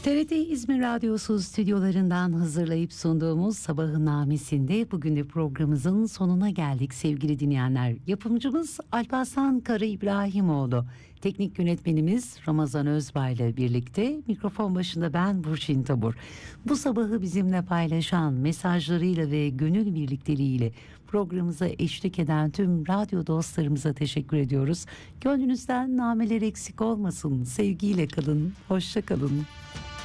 TRT İzmir Radyosu stüdyolarından hazırlayıp sunduğumuz Sabahın Namesi'nde bugün de programımızın sonuna geldik sevgili dinleyenler. Yapımcımız Alparslan Kara İbrahimoğlu, teknik yönetmenimiz Ramazan Özbay ile birlikte mikrofon başında ben Burçin Tabur. Bu sabahı bizimle paylaşan mesajlarıyla ve gönül birlikteliğiyle programımıza eşlik eden tüm radyo dostlarımıza teşekkür ediyoruz. Gönlünüzden nameler eksik olmasın. Sevgiyle kalın, hoşça kalın.